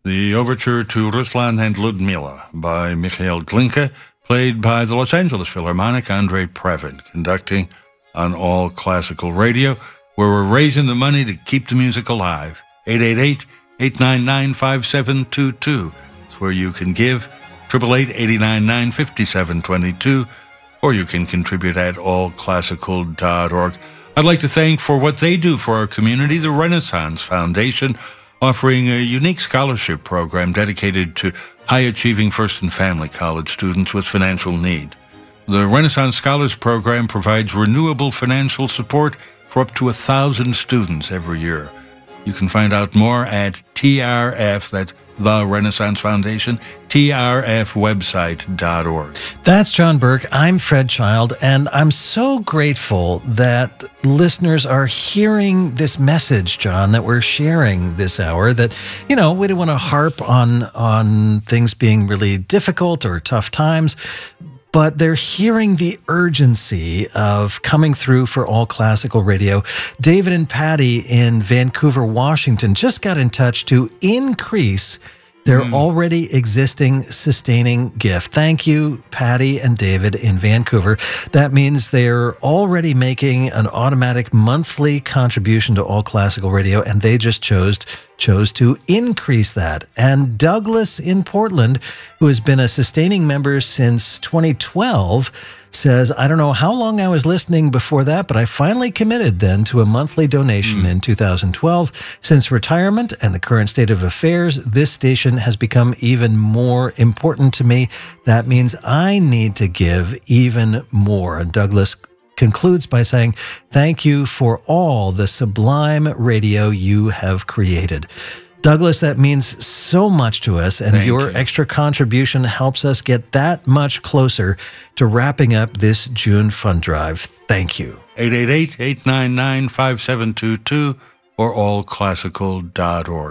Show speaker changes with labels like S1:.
S1: the overture to Ruslan and Ludmila by Mikhail Glinka, played by the Los Angeles Philharmonic, Andrei Previn, conducting on All Classical Radio, where we're raising the money to keep the music alive. 888-899-5722. It's where you can give, 888-899-5722, or you can contribute at allclassical.org. I'd like to thank for what they do for our community, the Renaissance Foundation, offering a unique scholarship program dedicated to high-achieving First and Family College students with financial need. The Renaissance Scholars Program provides renewable financial support for up to 1,000 students every year. You can find out more at TRF, that's the Renaissance Foundation, trfwebsite.org.
S2: That's John Burke. I'm Fred Child, and I'm so grateful that listeners are hearing this message, John, that we're sharing this hour, that, we don't want to harp on things being really difficult or tough times, but they're hearing the urgency of coming through for All Classical Radio. David and Patty in Vancouver, Washington just got in touch to increase their already existing sustaining gift. Thank you, Patty and David in Vancouver. That means they're already making an automatic monthly contribution to All Classical Radio, and they just chose to increase that. And Douglas in Portland, who has been a sustaining member since 2012, says, I don't know how long I was listening before that, but I finally committed then to a monthly donation in 2012. Since retirement and the current state of affairs, this station has become even more important to me. That means I need to give even more. And Douglas concludes by saying, thank you for all the sublime radio you have created. Douglas, that means so much to us, and your extra contribution helps us get that much closer to wrapping up this June fund drive. Thank you.
S1: 888-899-5722 or allclassical.org.